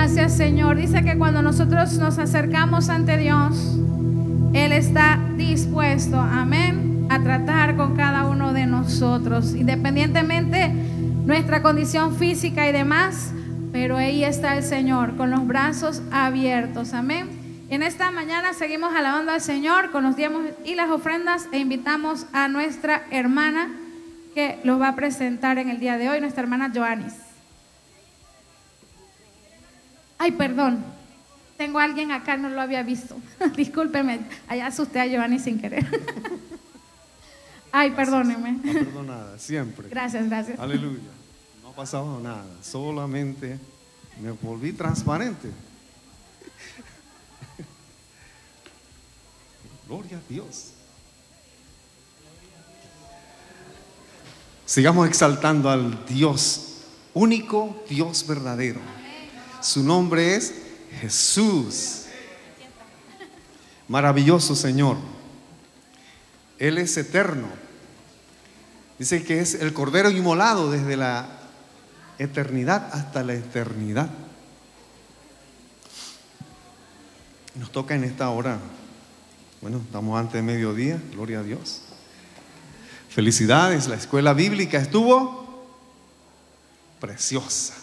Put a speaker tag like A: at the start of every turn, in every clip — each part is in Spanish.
A: Gracias, Señor. Dice que cuando nosotros nos acercamos ante Dios, Él está dispuesto, amén, a tratar con cada uno de nosotros, independientemente nuestra condición física y demás, pero ahí está el Señor con los brazos abiertos, amén. Y en esta mañana seguimos alabando al Señor con los diezmos y las ofrendas e invitamos a nuestra hermana que los va a presentar en el día de hoy, nuestra hermana Joanis. Ay, perdón, tengo a alguien acá, no lo había visto. Discúlpeme, allá asusté a Giovanni sin querer. Ay, perdóneme.
B: No perdonada, siempre.
A: Gracias.
B: Aleluya. No ha pasado nada, solamente me volví transparente. Gloria a Dios. Sigamos exaltando al Dios único, Dios verdadero. Su nombre es Jesús. Maravilloso Señor. Él es eterno. Dice que es el Cordero inmolado desde la eternidad hasta la eternidad. Nos toca en esta hora. Bueno, estamos antes de mediodía. Gloria a Dios. Felicidades. La escuela bíblica estuvo preciosa.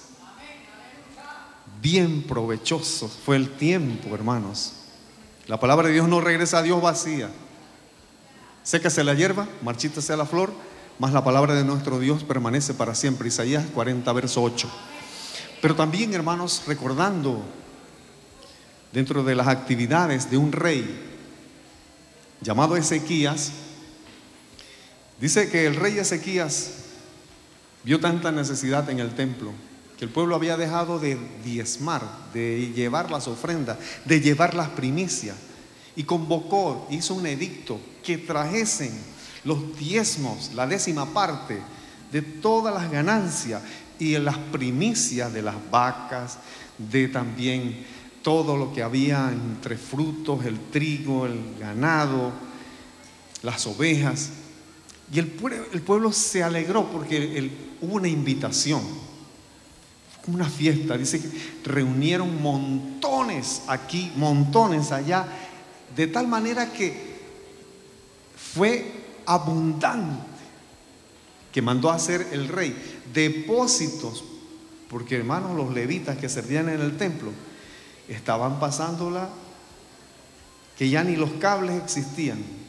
B: Bien provechoso fue el tiempo, hermanos. La palabra de Dios no regresa a Dios vacía. Sécase la hierba, marchítase la flor, mas la palabra de nuestro Dios permanece para siempre. Isaías 40, verso 8. Pero también, hermanos, recordando dentro de las actividades de un rey llamado Ezequías, dice que el rey Ezequías vio tanta necesidad en el templo que el pueblo había dejado de diezmar, de llevar las ofrendas, de llevar las primicias, y convocó, hizo un edicto que trajesen los diezmos, la 10ª parte de todas las ganancias y las primicias de las vacas, de también todo lo que había entre frutos, el trigo, el ganado, las ovejas. Y el pueblo se alegró porque hubo una invitación, una fiesta. Dice que reunieron montones aquí, montones allá, de tal manera que fue abundante, que mandó a hacer el rey depósitos, porque hermanos, los levitas que servían en el templo estaban pasándola, que ya ni los cables existían.